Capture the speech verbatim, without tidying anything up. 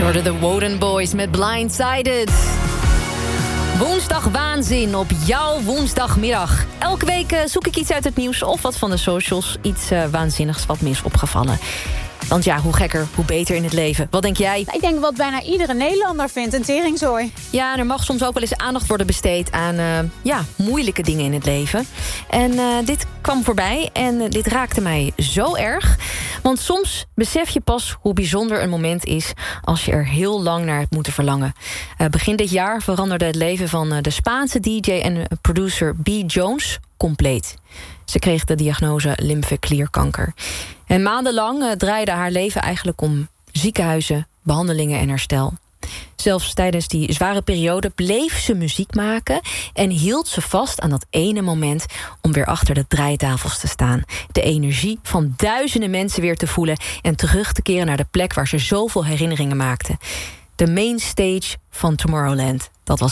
Door de Woden Boys met Blindsided. Woensdag waanzin op jouw woensdagmiddag. Elke week uh, zoek ik iets uit het nieuws of wat van de socials. Iets uh, waanzinnigs wat me is opgevallen. Want ja, hoe gekker, hoe beter in het leven. Wat denk jij? Ik denk wat bijna iedere Nederlander vindt, een teringzooi. Ja, en er mag soms ook wel eens aandacht worden besteed aan uh, ja, moeilijke dingen in het leven. En uh, dit kwam voorbij en uh, dit raakte mij zo erg. Want soms besef je pas hoe bijzonder een moment is als je er heel lang naar hebt moeten verlangen. Uh, begin dit jaar veranderde het leven van uh, de Spaanse D J en producer B. Jones compleet. Ze kreeg de diagnose lymfeklierkanker. En maandenlang uh, draaide haar leven eigenlijk om ziekenhuizen, behandelingen en herstel. Zelfs tijdens die zware periode bleef ze muziek maken en hield ze vast aan dat ene moment om weer achter de draaitafels te staan. De energie van duizenden mensen weer te voelen en terug te keren naar de plek waar ze zoveel herinneringen maakte. De mainstage van Tomorrowland. Dat was